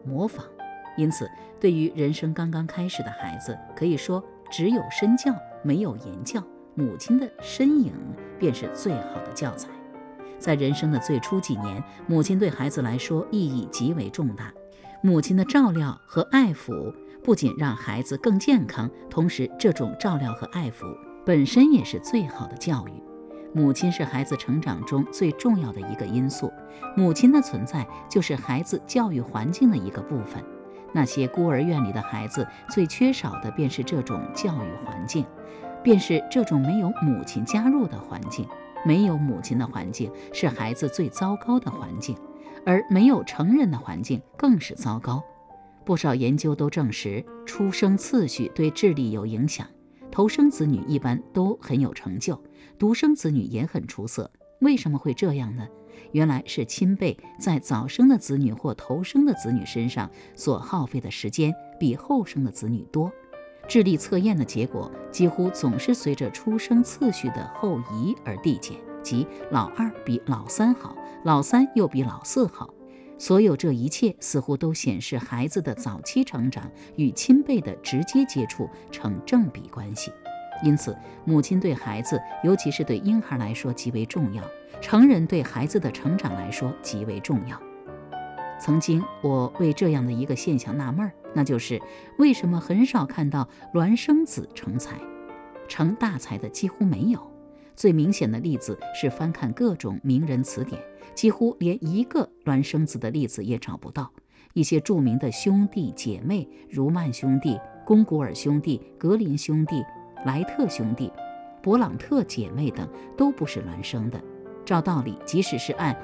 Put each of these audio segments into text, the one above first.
模仿。因此，对于人生刚刚开始的孩子，可以说只有身教没有言教，母亲的身影便是最好的教材。在人生的最初几年，母亲对孩子来说意义极为重大。母亲的照料和爱抚不仅让孩子更健康，同时这种照料和爱抚本身也是最好的教育。母亲是孩子成长中最重要的一个因素，母亲的存在就是孩子教育环境的一个部分。那些孤儿院里的孩子最缺少的便是这种教育环境，便是这种没有母亲加入的环境。没有母亲的环境是孩子最糟糕的环境，而没有成人的环境更是糟糕。不少研究都证实，出生次序对智力有影响。头生子女一般都很有成就，独生子女也很出色。为什么会这样呢？原来是亲辈在早生的子女或头生的子女身上所耗费的时间比后生的子女多。智力测验的结果几乎总是随着出生次序的后移而递减，即老二比老三好，老三又比老四好。所有这一切似乎都显示孩子的早期成长与亲辈的直接接触成正比关系。因此，母亲对孩子，尤其是对婴孩来说极为重要，成人对孩子的成长来说极为重要。曾经我为这样的一个现象纳闷，那就是为什么很少看到孪生子成才，成大才的几乎没有。最明显的例子是翻看各种名人词典，几乎连一个孪生子的例子也找不到。一些著名的兄弟姐妹，如曼兄弟、龚古尔兄弟、格林兄弟、莱特兄弟、勃朗特姐妹等，都不是孪生的。照道理，即使是按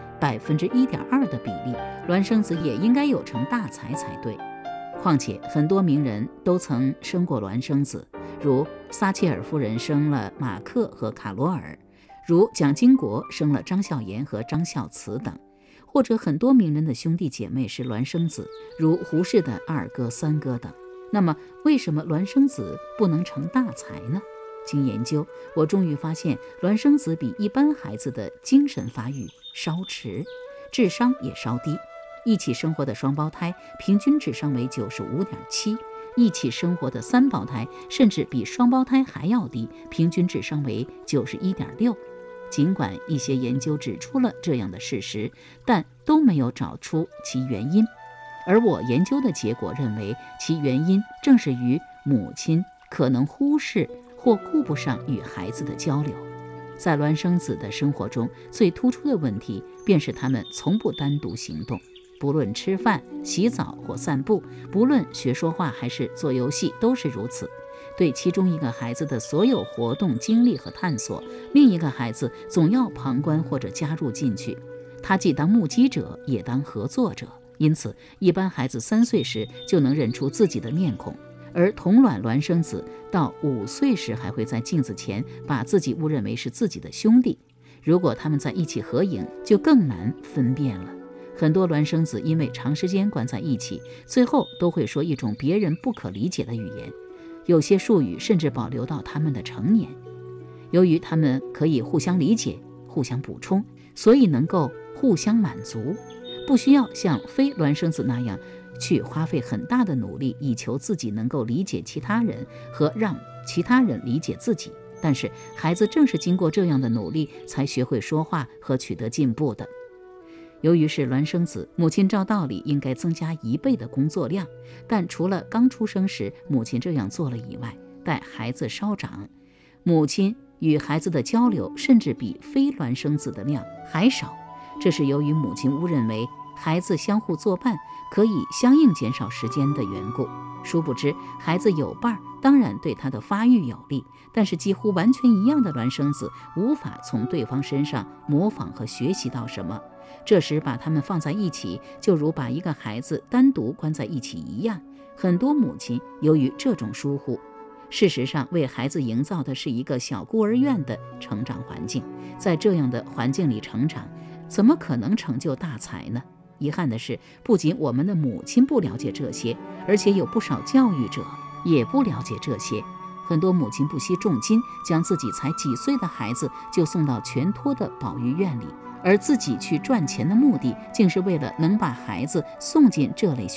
1.2%的比例，孪生子也应该有成大才才对。况且很多名人都曾生过孪生子，如撒切尔夫人生了马克和卡罗尔，如蒋经国生了张孝言和张孝慈等，或者很多名人的兄弟姐妹是孪生子，如胡适的二哥、三哥等。那么为什么孪生子不能成大才呢？经研究，我终于发现孪生子比一般孩子的精神发育稍迟，智商也稍低。一起生活的双胞胎平均智商为95.7，一起生活的三胞胎甚至比双胞胎还要低，平均智商为91.6。尽管一些研究指出了这样的事实，但都没有找出其原因。而我研究的结果认为，其原因正是于母亲可能忽视或顾不上与孩子的交流。在孪生子的生活中，最突出的问题便是他们从不单独行动，不论吃饭、洗澡或散步，不论学说话还是做游戏，都是如此。对其中一个孩子的所有活动、经历和探索，另一个孩子总要旁观或者加入进去，他既当目击者，也当合作者。因此，一般孩子3岁时就能认出自己的面孔，而同卵孪生子到5岁时还会在镜子前把自己误认为是自己的兄弟。如果他们在一起合影，就更难分辨了。很多孪生子因为长时间关在一起，最后都会说一种别人不可理解的语言，有些术语甚至保留到他们的成年。由于他们可以互相理解、互相补充，所以能够互相满足，不需要像非孪生子那样去花费很大的努力，以求自己能够理解其他人和让其他人理解自己。但是孩子正是经过这样的努力，才学会说话和取得进步的。由于是孪生子，母亲照道理应该增加1倍的工作量，但除了刚出生时母亲这样做了以外，待孩子稍长，母亲与孩子的交流甚至比非孪生子的量还少。这是由于母亲误认为孩子相互作伴可以相应减少时间的缘故。殊不知，孩子有伴当然对他的发育有利，但是几乎完全一样的孪生子无法从对方身上模仿和学习到什么。这时把他们放在一起，就如把一个孩子单独关在一起一样。很多母亲由于这种疏忽，事实上为孩子营造的是一个小孤儿院的成长环境。在这样的环境里成长，怎么可能成就大才呢？遗憾的是，不仅我们的母亲不了解这些，而且有不少教育者也不了解这些。很多母亲不惜重金，将自己才几岁的孩子就送到全托的保育院里，而自己去赚钱的目的，竟是为了能把孩子送进这类